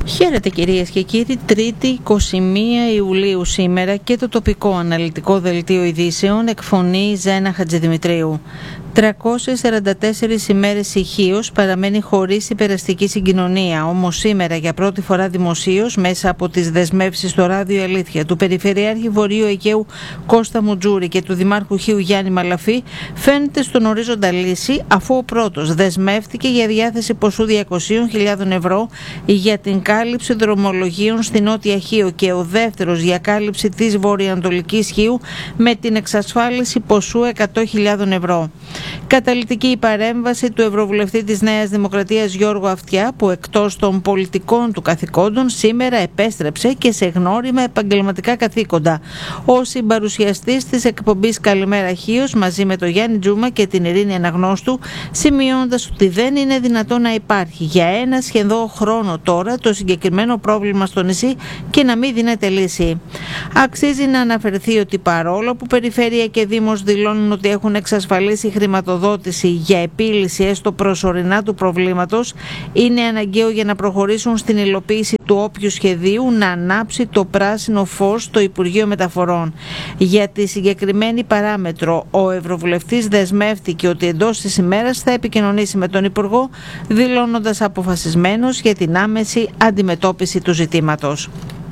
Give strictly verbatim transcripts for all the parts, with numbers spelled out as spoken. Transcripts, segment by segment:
Χαίρετε κυρίες και κύριοι, Τρίτη εικοστή πρώτη Ιουλίου σήμερα και το τοπικό αναλυτικό δελτίο ειδήσεων εκφωνεί Ζένα Χατζηδημητρίου. τριακόσιες σαράντα τέσσερις ημέρες ηχείως παραμένει χωρίς υπεραστική συγκοινωνία, όμως σήμερα για πρώτη φορά δημοσίως μέσα από τις δεσμεύσεις στο ράδιο Αλήθεια του Περιφερειάρχη Βορείου Αιγαίου Κώστα Μουτζούρη και του Δημάρχου Χίου Γιάννη Μαλαφή φαίνεται στον ορίζοντα λύση, αφού ο πρώτος δεσμεύτηκε για διάθεση ποσού διακόσιες χιλιάδες ευρώ για την κάλυψη δρομολογίων στη Νότια Χίο και ο δεύτερος για κάλυψη της βορειοανατολικής Χίου με την εξασφάλιση ποσού εκατό χιλιάδες ευρώ. Καταλυτική η παρέμβαση του Ευρωβουλευτή της Νέας Δημοκρατίας Γιώργου Αυτιά, που εκτός των πολιτικών του καθηκόντων σήμερα επέστρεψε και σε γνώριμα επαγγελματικά καθήκοντα. Ο συμπαρουσιαστής της εκπομπής Καλημέρα Χίος μαζί με τον Γιάννη Τζούμα και την Ειρήνη Αναγνώστου, σημειώνοντας ότι δεν είναι δυνατόν να υπάρχει για ένα σχεδόν χρόνο τώρα το συγκεκριμένο πρόβλημα στο νησί και να μην δίνεται λύση. Αξίζει να αναφερθεί ότι παρόλο που Περιφέρεια και Δήμος δηλώνουν ότι έχουν εξασφαλίσει χρηματοδότηση για επίλυση έστω προσωρινά του προβλήματος, είναι αναγκαίο για να προχωρήσουν στην υλοποίηση του όποιου σχεδίου να ανάψει το πράσινο φως στο Υπουργείο Μεταφορών. Για τη συγκεκριμένη παράμετρο, ο Ευρωβουλευτής δεσμεύτηκε ότι εντός της ημέρας θα επικοινωνήσει με τον Υπουργό, δηλώνοντας αποφασισμένος για την άμεση αντιμετώπιση του ζητήματος.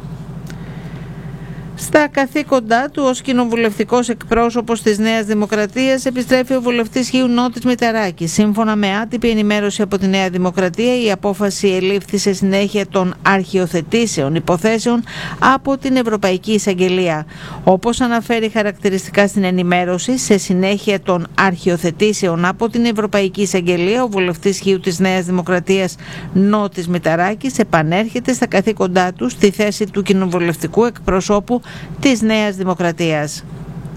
Στα καθήκοντά του ως κοινοβουλευτικός εκπρόσωπος της Νέας Δημοκρατίας επιστρέφει ο βουλευτής Χίου Νότης Μηταράκης. Σύμφωνα με άτυπη ενημέρωση από τη Νέα Δημοκρατία, η απόφαση ελήφθη σε συνέχεια των αρχιοθετήσεων υποθέσεων από την Ευρωπαϊκή Εισαγγελία. Όπως αναφέρει χαρακτηριστικά στην ενημέρωση, σε συνέχεια των αρχιοθετήσεων από την Ευρωπαϊκή Εισαγγελία, ο βουλευτής Χίου της Νέας Δημοκρατίας Νότης Μηταράκης επανέρχεται στα καθήκοντά του στη θέση του κοινοβουλευτικού εκπροσώπου της Νέας Δημοκρατίας.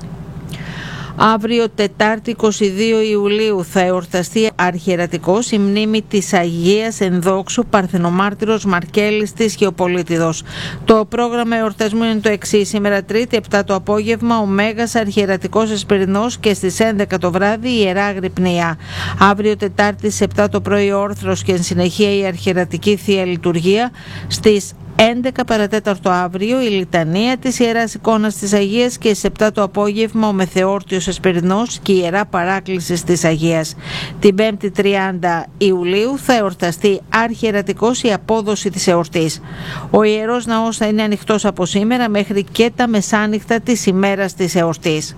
Αύριο Τετάρτη εικοστή δεύτερη Ιουλίου θα εορταστεί αρχιερατικός η μνήμη της Αγίας Ενδόξου Παρθενομάρτυρος Μαρκέλης της Χιοπολίτιδος. Το πρόγραμμα εορτασμού είναι το εξής: σήμερα Τρίτη επτά το απόγευμα ο Μέγας Αρχιερατικός Εσπερινός και στις έντεκα το βράδυ η Ιερά Αγρυπνία. Αύριο Τετάρτη στις επτά το πρωί όρθρος και εν συνεχεία η αρχιερατική Θεία Λειτουργία. Στις έντεκα παρατέταρτο αύριο η Λιτανία της Ιεράς Εικόνας της Αγίας και στις επτά το απόγευμα ο Μεθεόρτιος Εσπερινός και η Ιερά Παράκληση της Αγίας. Την πέμπτη τριάντα Ιουλίου θα εορταστεί αρχιερατικός η απόδοση της εορτής. Ο Ιερός Ναός θα είναι ανοιχτός από σήμερα μέχρι και τα μεσάνυχτα της ημέρας της εορτής.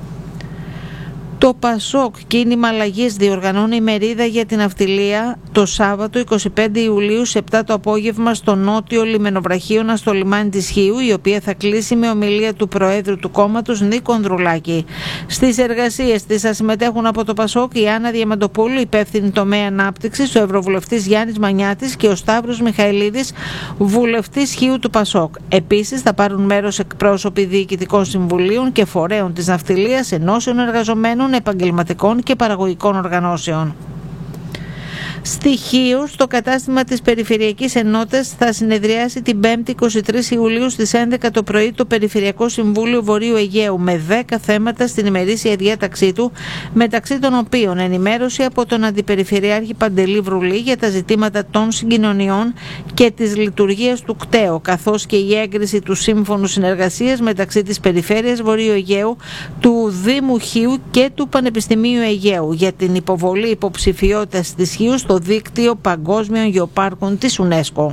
Το Πασόκ Κίνημα Αλλαγής διοργανώνει μερίδα για την ναυτιλία το Σάββατο εικοστή πέμπτη Ιουλίου σε επτά το απόγευμα στο νότιο λιμενοβραχίωνα στο λιμάνι της Χίου, η οποία θα κλείσει με ομιλία του Προέδρου του κόμματος Νίκο Ανδρουλάκη. Στις εργασίες της θα συμμετέχουν από το Πασόκ η Άννα Διαμαντοπούλου, υπεύθυνη τομέα ανάπτυξης, ο Ευρωβουλευτής Γιάννης Μανιάτης και ο Σταύρος Μιχαηλίδης, βουλευτής Χίου του Πασόκ. Επίσης θα πάρουν μέρος εκπρόσωποι διοικητικών συμβουλίων και φορέων της ναυτιλίας, ενώσεων εργαζομένων, επαγγελματικών και παραγωγικών οργανώσεων. Στοιχείο στο κατάστημα της Περιφερειακής Ενότητας θα συνεδριάσει την πέμπτη εικοστή τρίτη Ιουλίου στις έντεκα το πρωί το Περιφερειακό Συμβούλιο Βορείου Αιγαίου με δέκα θέματα στην ημερήσια διάταξή του, μεταξύ των οποίων ενημέρωση από τον Αντιπεριφερειάρχη Παντελή Βρουλή για τα ζητήματα των συγκοινωνιών και της λειτουργίας του ΚΤΕΟ, καθώς και η έγκριση του Σύμφωνου Συνεργασίας μεταξύ της Περιφέρειας Βορείου Αιγαίου, του Δήμου Χίου και του Πανεπιστημίου Αιγαίου για την υποβολή υποψηφιότητας της Χίου στο δίκτυο παγκόσμιων γεωπάρκων της UNESCO.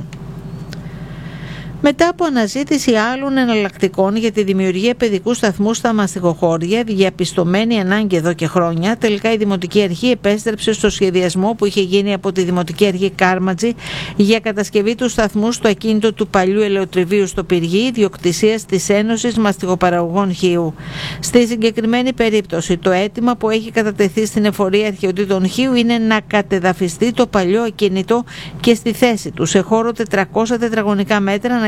Μετά από αναζήτηση άλλων εναλλακτικών για τη δημιουργία παιδικού σταθμού στα μαστιγοχώρια, διαπιστωμένη ανάγκη εδώ και χρόνια, τελικά η Δημοτική Αρχή επέστρεψε στο σχεδιασμό που είχε γίνει από τη Δημοτική Αρχή Κάρματζη για κατασκευή του σταθμού στο ακίνητο του παλιού ελαιοτριβείου στο Πυργή, ιδιοκτησίας της Ένωσης Μαστιγοπαραγωγών Χίου. Στη συγκεκριμένη περίπτωση, το αίτημα που έχει κατατεθεί στην Εφορία Αρχαιοτήτων Χίου είναι να κατεδαφιστεί το παλιό ακίνητο και στη θέση του, σε χώρο τετρακόσια τετραγωνικά μέτρα, να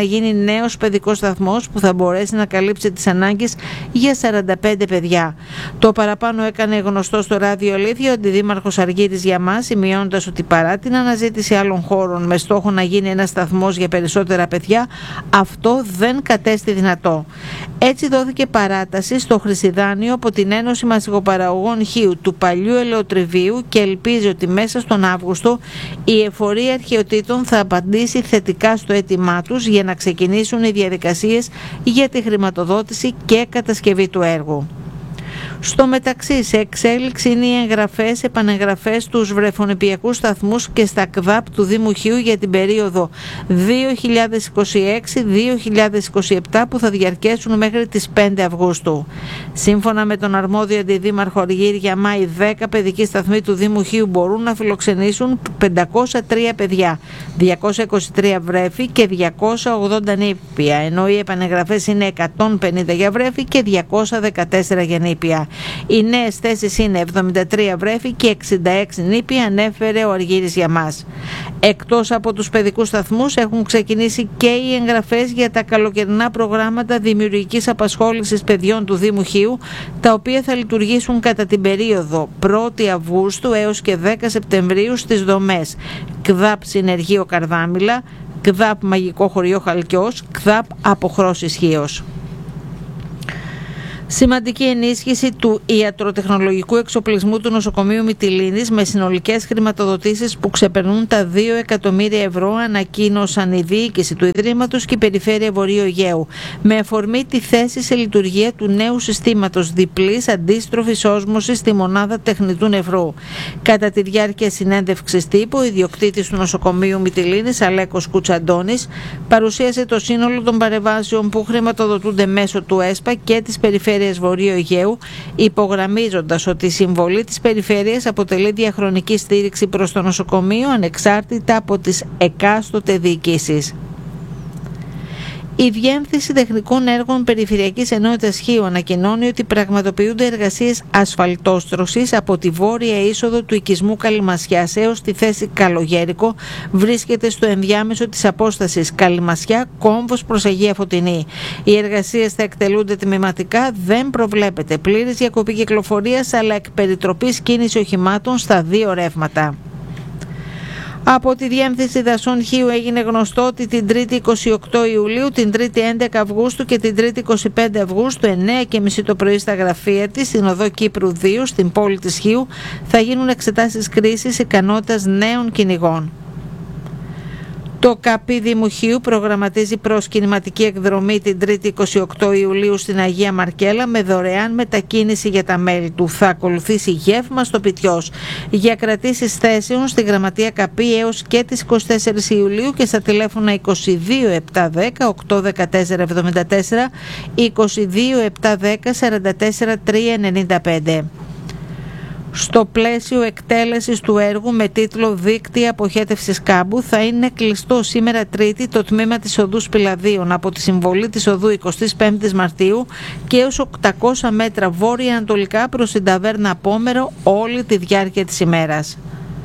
να γίνει νέος παιδικός σταθμός που θα μπορέσει να καλύψει τις ανάγκες για σαράντα πέντε παιδιά. Το παραπάνω έκανε γνωστό στο Ράδιο Αλήθεια ο αντιδήμαρχος Αργύρης Γιαμάς, σημειώνοντας ότι παρά την αναζήτηση άλλων χώρων με στόχο να γίνει ένας σταθμός για περισσότερα παιδιά, αυτό δεν κατέστη δυνατό. Έτσι δόθηκε παράταση στο χρυσιδάνιο από την Ένωση Μαστιγοπαραγωγών Χίου του παλιού ελαιοτριβίου και ελπίζει ότι μέσα στον Αύγουστο η εφορία αρχαιοτήτων θα απαντήσει θετικά στο αίτημά τους για να ξεκινήσουν οι διαδικασίες για τη χρηματοδότηση και κατασκευή του έργου. Στο μεταξύ, σε εξέλιξη είναι οι εγγραφές, επανεγγραφές στους βρεφονιπιακούς σταθμούς και στα ΚΔΑΠ του Δήμου Χίου για την περίοδο δύο χιλιάδες είκοσι έξι δύο χιλιάδες είκοσι επτά που θα διαρκέσουν μέχρι τις πέντε Αυγούστου. Σύμφωνα με τον αρμόδιο αντιδήμαρχο Αργύρη Γιαμά, οι δέκα παιδικοί σταθμοί του Δήμου Χίου μπορούν να φιλοξενήσουν πεντακόσια τρία παιδιά, διακόσια είκοσι τρία βρέφη και διακόσια ογδόντα νήπια, ενώ οι επανεγγραφές είναι εκατόν πενήντα για βρέφη και διακόσια δεκατέσσερα για νήπια. Οι νέες θέσεις είναι εβδομήντα τρία βρέφη και εξήντα έξι νήπια, ανέφερε ο Αργύρης Γιαμάς. Εκτός από τους παιδικούς σταθμούς έχουν ξεκινήσει και οι εγγραφές για τα καλοκαιρινά προγράμματα δημιουργικής απασχόλησης παιδιών του Δήμου Χίου, τα οποία θα λειτουργήσουν κατά την περίοδο πρώτη Αυγούστου έως και δέκα Σεπτεμβρίου στις δομές ΚΔΑΠ Συνεργείο Καρδάμηλα, ΚΔΑΠ Μαγικό Χωριό Χαλκιός, ΚΔΑΠ Αποχρώσεις Χίος. Σημαντική ενίσχυση του ιατροτεχνολογικού εξοπλισμού του νοσοκομείου Μυτιλήνης με συνολικές χρηματοδοτήσεις που ξεπερνούν τα δύο εκατομμύρια ευρώ, ανακοίνωσαν η διοίκηση του Ιδρύματος και η Περιφέρεια Βορείου Αιγαίου, με αφορμή τη θέση σε λειτουργία του νέου συστήματος διπλής αντίστροφης όσμωσης στη μονάδα τεχνητού νευρού. Κατά τη διάρκεια συνέντευξης τύπου, ο ιδιοκτήτης του νοσοκομείου Μυτιλήνης, Αλέκος Κουτσαντώνης, παρουσίασε το σύνολο των παρεμβάσεων που χρηματοδοτούνται μέσω του ΕΣΠΑ και της Περιφέρειας Βορείου Αιγαίου, υπογραμμίζοντας ότι η συμβολή της Περιφέρειας αποτελεί διαχρονική στήριξη προς το νοσοκομείο ανεξάρτητα από τις εκάστοτε διοικήσεις. Η Διεύθυνση Τεχνικών Έργων Περιφερειακής Ενότητας Χίου ανακοινώνει ότι πραγματοποιούνται εργασίες ασφαλτόστρωσης από τη βόρεια είσοδο του οικισμού Καλυμασιάς έως τη θέση Καλογέρικο. Βρίσκεται στο ενδιάμεσο της απόστασης Καλυμασιά Κόμβος προς Αγία Φωτεινή. Οι εργασίες θα εκτελούνται τμηματικά, δεν προβλέπεται πλήρης διακοπή κυκλοφορίας, αλλά εκ περιτροπής κίνηση οχημάτων στα δύο ρεύματα. Από τη Διεύθυνση Δασών Χίου έγινε γνωστό ότι την Τρίτη είκοσι οκτώ Ιουλίου, την Τρίτη έντεκα Αυγούστου και την Τρίτη είκοσι πέντε Αυγούστου, εννιά και μισή το πρωί στα γραφεία της, στην οδό Κύπρου δύο, στην πόλη της Χίου, θα γίνουν εξετάσεις κρίσης ικανότητας νέων κυνηγών. Το ΚΑΠΗ Δήμου Χίου προγραμματίζει προσκυνηματική εκδρομή την Τρίτη είκοσι οκτώ Ιουλίου στην Αγία Μαρκέλα με δωρεάν μετακίνηση για τα μέλη του. Θα ακολουθήσει γεύμα στο Πιτιός. Για κρατήσεις θέσεων στη Γραμματεία ΚΑΠΗ έως και τις είκοσι τέσσερις Ιουλίου και στα τηλέφωνα είκοσι δύο επτακόσια δέκα οκτακόσια δεκατέσσερα εβδομήντα τέσσερα, είκοσι δύο επτακόσια δέκα σαράντα τέσσερα τριακόσια ενενήντα πέντε. Στο πλαίσιο εκτέλεσης του έργου με τίτλο «Δίκτυα αποχέτευσης κάμπου» θα είναι κλειστό σήμερα Τρίτη το τμήμα της οδού Σπηλαδίων από τη συμβολή της οδού εικοστή πέμπτη Μαρτίου και έως οκτακόσια μέτρα βόρεια-ανατολικά προς την ταβέρνα Απόμερο όλη τη διάρκεια της ημέρας.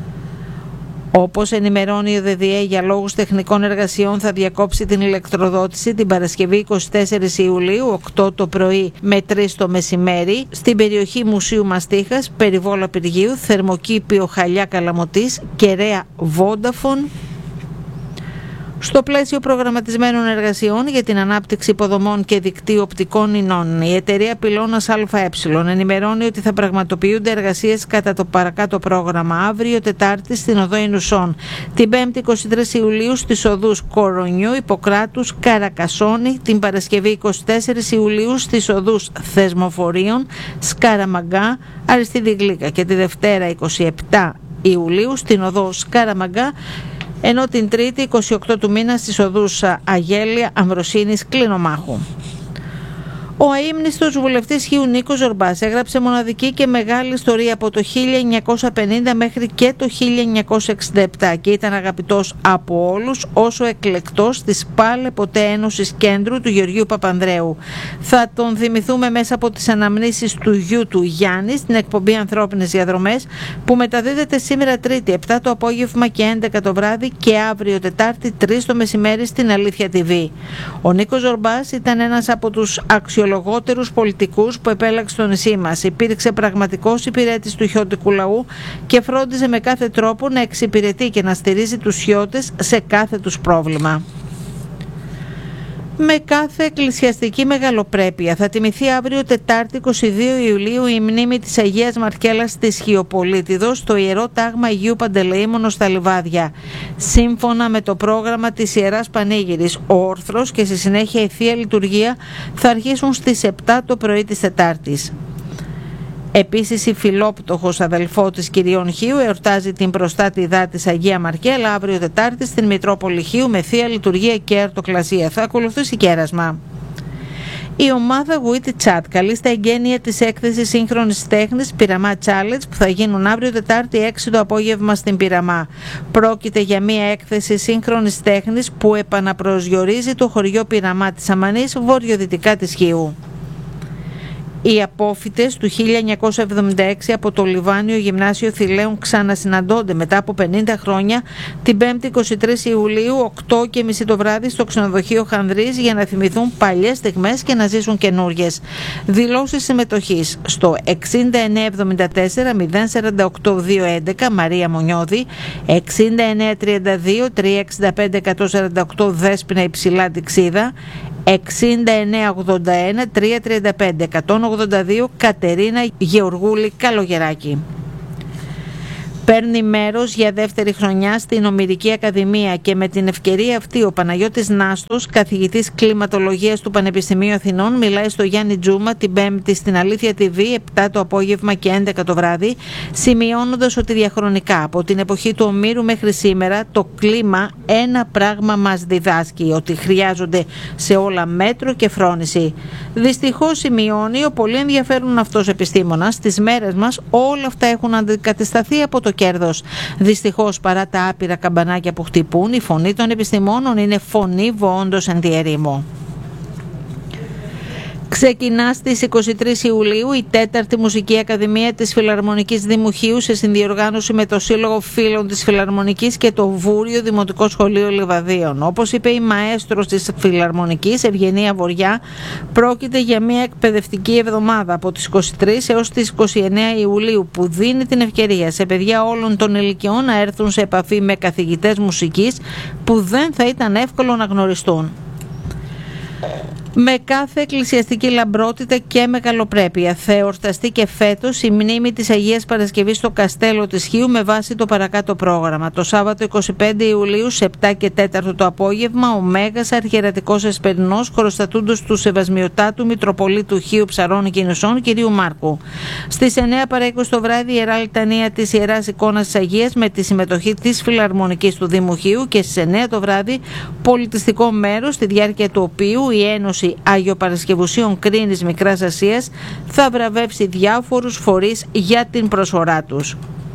Όπως ενημερώνει η ΟΔΕΔΙΕ, για λόγους τεχνικών εργασιών θα διακόψει την ηλεκτροδότηση την Παρασκευή εικοστή τέταρτη Ιουλίου, οκτώ το πρωί με τρεις το μεσημέρι, στην περιοχή Μουσείου Μαστίχας, Περιβόλα Πυργίου, Θερμοκήπιο Χαλιά Καλαμωτής, Κεραία Βόνταφον. Στο πλαίσιο προγραμματισμένων εργασιών για την ανάπτυξη υποδομών και δικτύου οπτικών ινών, η εταιρεία Πυλώνας ΑΕ ενημερώνει ότι θα πραγματοποιούνται εργασίες κατά το παρακάτω πρόγραμμα αύριο Τετάρτη στην οδό Ινουσών, την Πέμπτη εικοστή τρίτη Ιουλίου στις οδούς Κορονιού, Ιπποκράτους, Καρακασόνη, την Παρασκευή εικοστή τέταρτη Ιουλίου στις οδούς Θεσμοφορίων, Σκαραμαγκά, Αριστίδη Γλύκα και τη Δευτέρα εικοστή επτάτη Ιουλίου στην οδό Σκαραμαγκά, ενώ την Τρίτη εικοστή όγδοη του μήνα στις οδούς Αγέλια, Αμβροσίνης, Κλινομάχου. Ο αείμνηστος βουλευτής Χίου Νίκος Ζορμπάς έγραψε μοναδική και μεγάλη ιστορία από το χίλια εννιακόσια πενήντα μέχρι και το χίλια εννιακόσια εξήντα επτά και ήταν αγαπητός από όλους όσο εκλεκτός της πάλε ποτέ Ένωσης Κέντρου του Γεωργίου Παπανδρέου. Θα τον θυμηθούμε μέσα από τις αναμνήσεις του γιου του Γιάννη στην εκπομπή Ανθρώπινες Διαδρομές που μεταδίδεται σήμερα Τρίτη επτά το απόγευμα και έντεκα το βράδυ και αύριο Τετάρτη τρεις το μεσημέρι στην Αλήθεια τι βι. Ο Νίκος Ζορμπάς ήταν ένας από τους αξιολογότερους πολιτικούς που επέλεξε το νησί μας. Υπήρξε πραγματικός υπηρέτης του χιώτικου λαού και φρόντιζε με κάθε τρόπο να εξυπηρετεί και να στηρίζει τους χιώτες σε κάθε τους πρόβλημα. Με κάθε εκκλησιαστική μεγαλοπρέπεια θα τιμηθεί αύριο Τετάρτη εικοστή δεύτερη Ιουλίου η μνήμη της Αγίας Μαρκέλας της Χιοπολίτιδος στο Ιερό Τάγμα Αγίου Παντελεήμονος στα Λιβάδια. Σύμφωνα με το πρόγραμμα της Ιεράς Πανήγυρης, ο όρθρος και στη συνέχεια η Θεία Λειτουργία θα αρχίσουν στις επτά το πρωί της Τετάρτης. Επίσης η Φιλόπτωχος αδελφό της Κυριών Χίου εορτάζει την προστάτηδά της Αγία Μαρκέλα αύριο Τετάρτη στην Μητρόπολη Χίου με Θεία Λειτουργία και Αρτοκλασία. Θα ακολουθήσει κέρασμα. Η ομάδα Witty Chat καλεί στα εγγένεια της έκθεσης σύγχρονης τέχνης Πειραμά Challenge που θα γίνουν αύριο Τετάρτη έξι το απόγευμα στην Πειραμά. Πρόκειται για μια έκθεση σύγχρονης τέχνης που επαναπροσδιορίζει το χωριό Πειραμά της Αμανής βορειοδυτικά της Χίου. Οι απόφοιτες του χίλια εννιακόσια εβδομήντα έξι από το Λιβάνιο Γυμνάσιο Θηλαίων ξανασυναντώνται μετά από πενήντα χρόνια την πέμπτη εικοστή τρίτη Ιουλίου οκτώ και μισή το βράδυ στο ξενοδοχείο Χανδρής για να θυμηθούν παλιές στιγμές και να ζήσουν καινούριες. Δηλώσεις συμμετοχής στο εξήντα εννέα εβδομήντα τέσσερα μηδέν σαράντα οκτώ διακόσια έντεκα Μαρία Μονιώδη, εξήντα εννέα τριάντα δύο τριακόσια εξήντα πέντε εκατόν σαράντα οκτώ Δέσποινα Υψηλά Τυξίδα, εξήντα εννέα ογδόντα ένα τριακόσια τριάντα πέντε εκατόν ογδόντα δύο Κατερίνα Γεωργούλη Καλογεράκη. Παίρνει μέρος για δεύτερη χρονιά στην Ομηρική Ακαδημία και με την ευκαιρία αυτή ο Παναγιώτης Νάστος, καθηγητής κλιματολογίας του Πανεπιστημίου Αθηνών, μιλάει στο Γιάννη Τζούμα την Πέμπτη στην Αλήθεια τι βι επτά το απόγευμα και έντεκα το βράδυ, σημειώνοντας ότι διαχρονικά από την εποχή του Ομήρου μέχρι σήμερα το κλίμα ένα πράγμα μας διδάσκει, ότι χρειάζονται σε όλα μέτρο και φρόνηση. Δυστυχώς, σημειώνει ο πολύ ενδιαφέρον αυτός επιστήμονας, στις μέρες μας όλα αυτά έχουν αντικατασταθεί από το κέρδος. Δυστυχώς, παρά τα άπειρα καμπανάκια που χτυπούν, η φωνή των επιστημόνων είναι φωνή βοόντος εν τη ερήμο. Ξεκινά στις εικοστή τρίτη Ιουλίου η τέταρτη Μουσική Ακαδημία της Φιλαρμονικής Δήμου Χίου σε συνδιοργάνωση με το Σύλλογο Φίλων της Φιλαρμονικής και το Βούριο Δημοτικό Σχολείο Λιβαδίων. Όπως είπε η μαέστρος της Φιλαρμονικής, Ευγενία Βοριά, πρόκειται για μια εκπαιδευτική εβδομάδα από τις εικοστή τρίτη έως τις εικοστή ενάτη Ιουλίου που δίνει την ευκαιρία σε παιδιά όλων των ηλικιών να έρθουν σε επαφή με καθηγητές μουσικής που δεν θα ήταν εύκολο να γνωριστούν. Με κάθε εκκλησιαστική λαμπρότητα και μεγαλοπρέπεια θα εορταστεί και φέτος η μνήμη της Αγίας Παρασκευής στο Καστέλο της Χίου με βάση το παρακάτω πρόγραμμα. Το Σάββατο εικοστή πέμπτη Ιουλίου σε επτά και τέσσερα το απόγευμα ο Μέγας Αρχιερατικός Εσπερινός χωροστατούντος του Σεβασμιωτάτου Μητροπολίτου Χίου Ψαρών και Νησών κ. Μάρκου. Στις εννέα παρά είκοσι το βράδυ η Ιερά Λιτανία της Ιεράς Εικόνας της Αγίας με τη συμμετοχή της Φιλαρμονικής του Δήμου Χίου και στις εννέα το βράδυ πολιτιστικό μέρος στη διάρκεια του οποίου η Ένωση Αγιοπαρασκευουσίων Κρίνης Μικράς Ασίας θα βραβεύσει διάφορους φορείς για την προσφορά τους.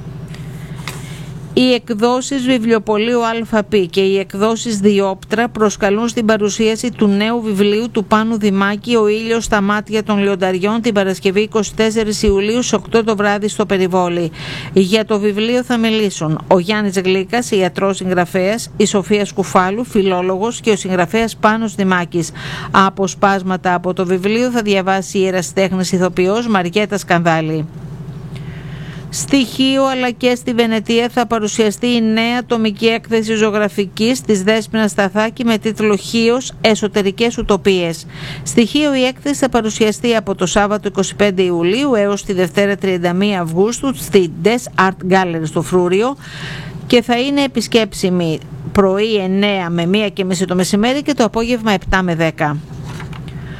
Οι εκδόσεις Βιβλιοπωλείου ΑΠ και οι εκδόσεις Διόπτρα προσκαλούν στην παρουσίαση του νέου βιβλίου του Πάνου Δημάκη «Ο ήλιος στα μάτια των λιονταριών» την Παρασκευή εικοστή τέταρτη Ιουλίου στις οκτώ το βράδυ στο Περιβόλι. Για το βιβλίο θα μιλήσουν ο Γιάννης Γλίκας, ιατρός συγγραφέας, η Σοφία Σκουφάλου, φιλόλογος και ο συγγραφέας Πάνος Δημάκης. Αποσπάσματα από το βιβλίο θα διαβάσει η ερασιτέχνης ηθοποιός Μαριέτα Σκανδάλη. Στη Χίο αλλά και στη Βενετία θα παρουσιαστεί η νέα ατομική έκθεση ζωγραφικής της Δέσποινας Σταθάκη με τίτλο «Χίος. Εσωτερικές Ουτοπίες». Στη Χίο η έκθεση θα παρουσιαστεί από το Σάββατο εικοστή πέμπτη Ιουλίου έως τη Δευτέρα τριάντα μία Αυγούστου στη Des Art Gallery στο Φρούριο και θα είναι επισκέψιμη πρωί εννέα με μία και μισή το μεσημέρι και το απόγευμα επτά με δέκα.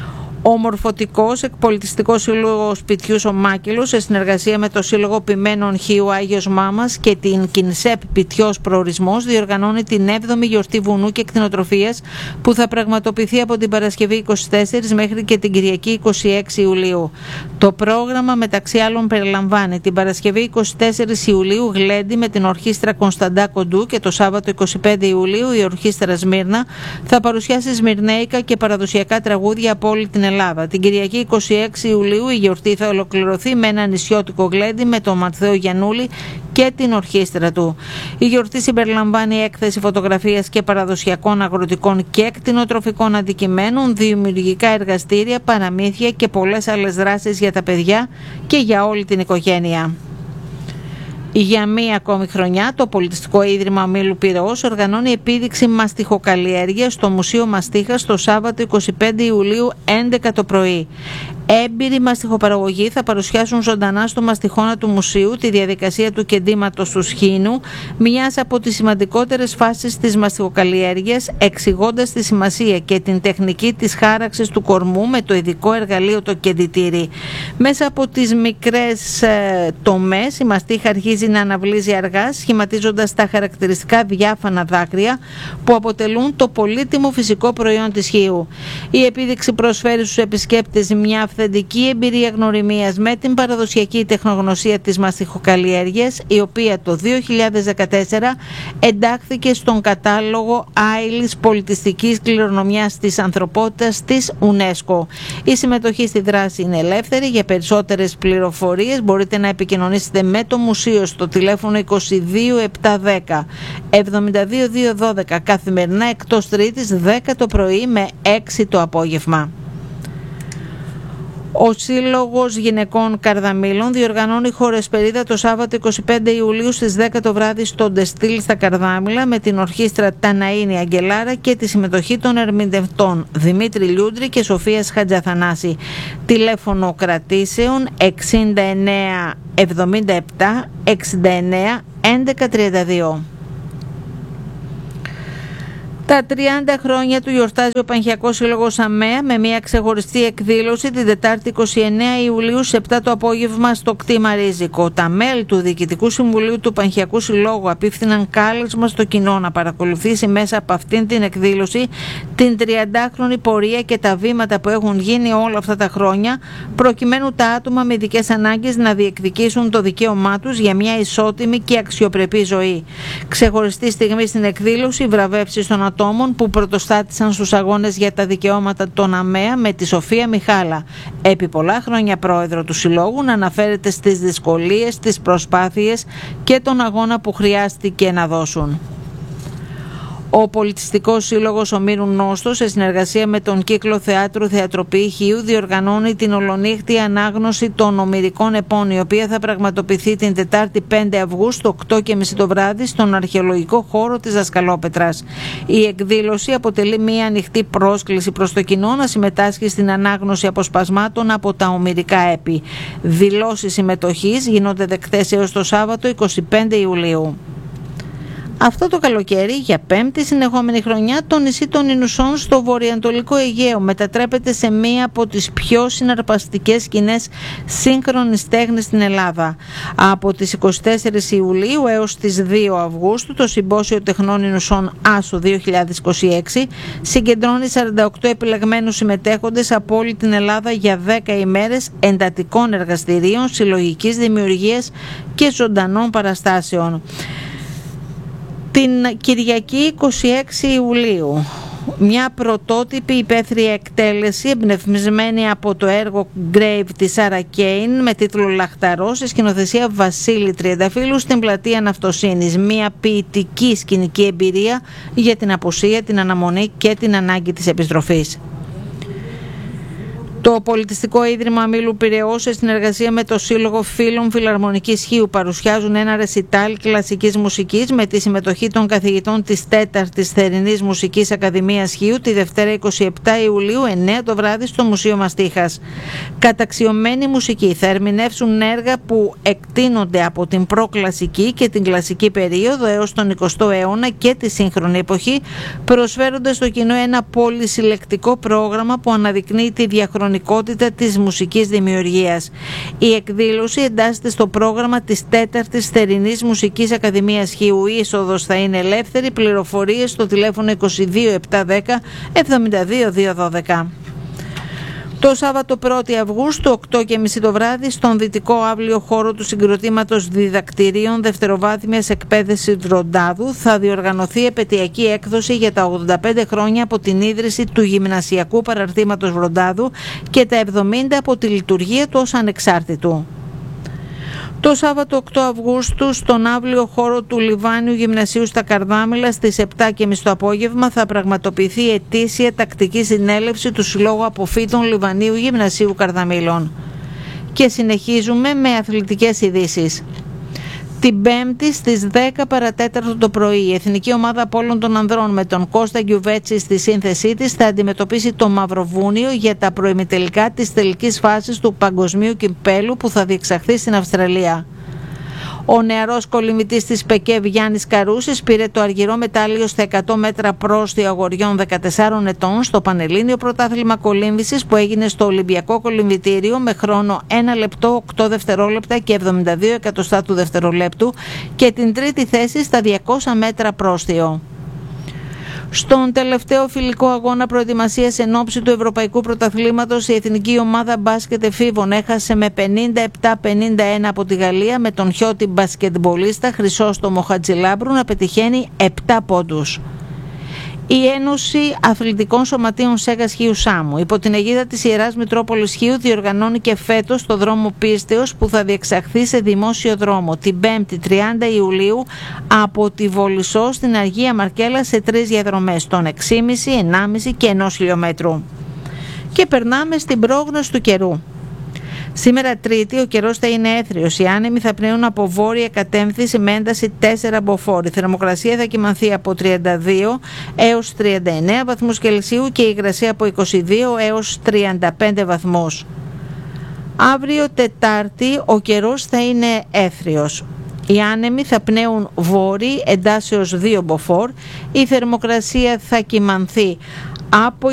Ο Μορφωτικός Εκπολιτιστικός Σύλλογος Σπιτιούς ο Μάκελος, σε συνεργασία με το Σύλλογο Ποιμένων Χίου Άγιος Μάμας και την Κινσέπ Πιτιός Προορισμός, διοργανώνει την έβδομη γιορτή βουνού και κτηνοτροφίας που θα πραγματοποιηθεί από την Παρασκευή είκοσι τέσσερις μέχρι και την Κυριακή είκοσι έξι Ιουλίου. Το πρόγραμμα μεταξύ άλλων περιλαμβάνει την Παρασκευή είκοσι τέσσερις Ιουλίου γλέντι με την ορχήστρα Κωνσταντά Κοντού και το Σάββατο είκοσι πέντε Ιουλίου η ορχήστρα Σμύρνα θα παρουσιάσει σμυρνέικα και παραδοσιακά τραγούδια από όλη την Ελλάδα. Την Κυριακή είκοσι έξι Ιουλίου η γιορτή θα ολοκληρωθεί με ένα νησιώτικο γλέντι με τον Ματθαίο Γιαννούλη και την ορχήστρα του. Η γιορτή συμπεριλαμβάνει έκθεση φωτογραφίας και παραδοσιακών αγροτικών και κτηνοτροφικών αντικειμένων, δημιουργικά εργαστήρια, παραμύθια και πολλές άλλες δράσεις για τα παιδιά και για όλη την οικογένεια. Για μία ακόμη χρονιά, το Πολιτιστικό Ίδρυμα Ομίλου Πειραιώς οργανώνει επίδειξη μαστιχοκαλλιέργειας στο Μουσείο Μαστίχας το Σάββατο είκοσι πέντε Ιουλίου έντεκα το πρωί. Έμπειροι μαστιχοπαραγωγοί θα παρουσιάσουν ζωντανά στο μαστιχώνα του μουσείου τη διαδικασία του κεντήματος του σχήνου, μιας από τις σημαντικότερες φάσεις της μαστιχοκαλλιέργειας, εξηγώντας τη σημασία και την τεχνική της χάραξης του κορμού με το ειδικό εργαλείο το κεντητήρι. Μέσα από τις μικρές ε, τομές, η μαστίχα αρχίζει να αναβλύζει αργά, σχηματίζοντας τα χαρακτηριστικά διάφανα δάκρυα που αποτελούν το πολύτιμο φυσικό προϊόν της Χίου. Η επίδειξη προσφέρει στους επισκέπτες μια αυθεντική εμπειρία γνωριμίας με την παραδοσιακή τεχνογνωσία της μαστιχοκαλλιέργειας, η οποία το δύο χιλιάδες δεκατέσσερα εντάχθηκε στον κατάλογο άειλης πολιτιστικής κληρονομιάς της ανθρωπότητας της UNESCO. Η συμμετοχή στη δράση είναι ελεύθερη. Για περισσότερες πληροφορίες μπορείτε να επικοινωνήσετε με το Μουσείο στο τηλέφωνο είκοσι δύο επτακόσια δέκα εβδομήντα δύο διακόσια δώδεκα καθημερινά εκτός Τρίτης δέκα το πρωί με έξι το απόγευμα. Ο Σύλλογος Γυναικών Καρδαμήλων διοργανώνει χορεσπερίδα το Σάββατο είκοσι πέντε Ιουλίου στις δέκα το βράδυ στο Ντεστήλ στα Καρδάμηλα με την ορχήστρα Ταναΐνη Αγγελάρα και τη συμμετοχή των ερμηνευτών Δημήτρη Λιούντρη και Σοφίας Χατζαθανάση. Τηλέφωνο κρατήσεων εξήντα εννέα εβδομήντα επτά εξήντα εννέα έντεκα τριάντα δύο. Τα τριάντα χρόνια του γιορτάζει ο Πανχιακός Σύλλογος ΑΜΕΑ με μια ξεχωριστή εκδήλωση την Τετάρτη είκοσι εννέα Ιουλίου σε επτά το απόγευμα στο κτήμα Ρίζικο. Τα μέλη του Διοικητικού Συμβουλίου του Πανχιακού Συλλόγου απίφθηναν κάλεσμα στο κοινό να παρακολουθήσει μέσα από αυτήν την εκδήλωση την τριαντάχρονη πορεία και τα βήματα που έχουν γίνει όλα αυτά τα χρόνια, προκειμένου τα άτομα με ειδικές ανάγκες να διεκδικήσουν το δικαίωμά τους για μια ισότιμη και αξιοπρεπή ζωή. Ξεχωριστή στιγμή στην εκδήλωση, βραβεύσεις των ατόμων που πρωτοστάτησαν στους αγώνες για τα δικαιώματα των ΑΜΕΑ με τη Σοφία Μιχάλα, επί πολλά χρόνια πρόεδρο του Συλλόγου, να αναφέρεται στις δυσκολίες, τις προσπάθειες και τον αγώνα που χρειάστηκε να δώσουν. Ο Πολιτιστικός Σύλλογος Ομήρου Νόστος, σε συνεργασία με τον Κύκλο Θεάτρου Θεατροποιή Χίου, διοργανώνει την ολονύχτη ανάγνωση των ομηρικών επών, η οποία θα πραγματοποιηθεί την Τετάρτη πέντε Αυγούστου, οκτώ και μισή το βράδυ, στον αρχαιολογικό χώρο της Δασκαλόπετρας. Η εκδήλωση αποτελεί μια ανοιχτή πρόσκληση προς το κοινό να συμμετάσχει στην ανάγνωση αποσπασμάτων από τα ομηρικά έπι. Δηλώσεις συμμετοχής γίνονται δεκτές έως το Σάββατο είκοσι πέντε Ιουλίου. Αυτό το καλοκαίρι, για πέμπτη συνεχόμενη χρονιά, το νησί των Ινουσών στο βορειοανατολικό Αιγαίο μετατρέπεται σε μία από τις πιο συναρπαστικές σκηνές σύγχρονης τέχνης στην Ελλάδα. Από τις είκοσι τέσσερις Ιουλίου έως τις δύο Αυγούστου, το Συμπόσιο Τεχνών Ινουσών Άσο δύο χιλιάδες είκοσι έξι συγκεντρώνει σαράντα οκτώ επιλεγμένους συμμετέχοντες από όλη την Ελλάδα για δέκα ημέρες εντατικών εργαστηρίων, συλλογικής δημιουργίας και ζωντανών παραστάσεων. Την Κυριακή είκοσι έξι Ιουλίου, μια πρωτότυπη υπαίθρια εκτέλεση εμπνευσμένη από το έργο Grave της Σάρα Κέιν με τίτλο Λαχταρό, σε σκηνοθεσία Βασίλη Τριανταφύλου, στην πλατεία Ναυτοσύνης. Μια ποιητική σκηνική εμπειρία για την απουσία, την αναμονή και την ανάγκη της επιστροφής. Το Πολιτιστικό Ίδρυμα Ομίλου Πειραιώς, σε συνεργασία με το Σύλλογο Φίλων Φιλαρμονικής Χίου, παρουσιάζουν ένα ρεσιτάλ κλασικής μουσικής με τη συμμετοχή των καθηγητών της τέταρτης Θερινής Μουσικής Ακαδημίας Χίου τη Δευτέρα είκοσι επτά Ιουλίου, εννέα το βράδυ, στο Μουσείο Μαστίχας. Καταξιωμένη μουσική θα ερμηνεύσουν έργα που εκτείνονται από την προκλασική και την κλασική περίοδο έως τον εικοστό αιώνα και τη σύγχρονη εποχή, προσφέροντας στο κοινό ένα πολυσυλλεκτικό πρόγραμμα που αναδεικνύει τη διαχρονική πολυφωνικότητα της μουσικής δημιουργίας. Η εκδήλωση εντάσσεται στο πρόγραμμα της τέταρτης Θερινής Μουσικής Ακαδημίας Χίου. Η είσοδος θα είναι ελεύθερη. Πληροφορίες στο τηλέφωνο είκοσι δύο επτακόσια δέκα εβδομήντα δύο διακόσια δώδεκα. Το Σάββατο πρώτη Αυγούστου, οκτώ και μισή το βράδυ, στον δυτικό αύλιο χώρο του Συγκροτήματος Διδακτηρίων Δευτεροβάθμιας Εκπαίδευσης Βροντάδου θα διοργανωθεί επετειακή έκδοση για τα ογδόντα πέντε χρόνια από την ίδρυση του Γυμνασιακού Παραρτήματος Βροντάδου και τα εβδομήντα από τη λειτουργία του ως ανεξάρτητου. Το Σάββατο οκτώ Αυγούστου, στον αύλιο χώρο του Λιβάνιου Γυμνασίου στα Καρδάμηλα, στις επτά και μισή το απόγευμα, θα πραγματοποιηθεί ετήσια τακτική συνέλευση του Συλλόγου Αποφύτων Λιβανίου Γυμνασίου Καρδαμήλων. Και συνεχίζουμε με αθλητικές ειδήσεις. Την Πέμπτη στις δέκα παρατέταρτο το πρωί, η Εθνική Ομάδα Πόλων των Ανδρών με τον Κώστα Γκιουβέτση στη σύνθεσή της θα αντιμετωπίσει το Μαυροβούνιο για τα προημιτελικά της τελικής φάσης του Παγκοσμίου Κυπέλου που θα διεξαχθεί στην Αυστραλία. Ο νεαρός κολυμβητής της ΠΕΚΕΒ Γιάννης Καρούσης πήρε το αργυρό μετάλλιο στα εκατό μέτρα πρόστιο αγοριών δεκατεσσάρων ετών στο Πανελλήνιο Πρωτάθλημα Κολύμβησης που έγινε στο Ολυμπιακό Κολυμβητήριο με χρόνο ένα λεπτό οκτώ δευτερόλεπτα και εβδομήντα δύο εκατοστά του δευτερολέπτου και την τρίτη θέση στα διακόσια μέτρα πρόστιο. Στον τελευταίο φιλικό αγώνα προετοιμασίας εν ώψη του Ευρωπαϊκού Πρωταθλήματος, η Εθνική Ομάδα Μπάσκετ Εφήβων έχασε με πενήντα επτά πενήντα ένα από τη Γαλλία, με τον χιώτη μπασκετμπολίστα Χρυσόστομο Χατζηλάμπρου να πετυχαίνει επτά πόντους. Η Ένωση Αθλητικών Σωματείων Σέγας Χίου Σάμου, υπό την αιγίδα της Ιεράς Μητρόπολης Χίου, διοργανώνει και φέτος το δρόμο πίστεως που θα διεξαχθεί σε δημόσιο δρόμο την Πέμπτη τριάντα Ιουλίου από τη Βολισσό στην Αγία Μαρκέλα σε τρεις διαδρομές των έξι κόμμα πέντε, ενάμιση και ενός χιλιόμετρου. Και περνάμε στην πρόγνωση του καιρού. Σήμερα Τρίτη ο καιρός θα είναι έθριος. Οι άνεμοι θα πνέουν από βόρεια κατεύθυνση με ένταση τέσσερα μποφόρ. Η θερμοκρασία θα κυμανθεί από τριάντα δύο έως τριάντα εννέα βαθμούς Κελσίου και η υγρασία από είκοσι δύο έως τριάντα πέντε βαθμούς. Αύριο Τετάρτη ο καιρός θα είναι έθριος. Οι άνεμοι θα πνέουν βόρειοι εντάσεως δύο μποφόρ. Η θερμοκρασία θα κυμανθεί από